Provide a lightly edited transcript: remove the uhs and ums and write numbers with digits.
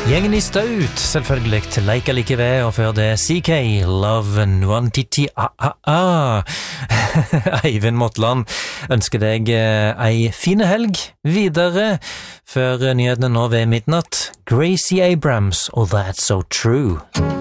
Gjengen I Staut, selvfølgelig, til Leika like ved, og før det CK, Love and One-Titi, Eivind Måtland ønsker deg ei fine helg videre, før nyhetene nå ved midnatt, Gracie Abrams, og That's So True.